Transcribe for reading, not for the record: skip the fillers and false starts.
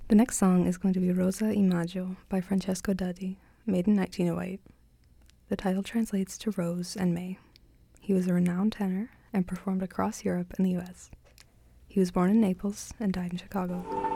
The next song is going to be Rosa e Maggio by Francesco Duddy, made in 1908. The title translates to Rose and May. He was a renowned tenor and performed across Europe and the US. He was born in Naples and died in Chicago.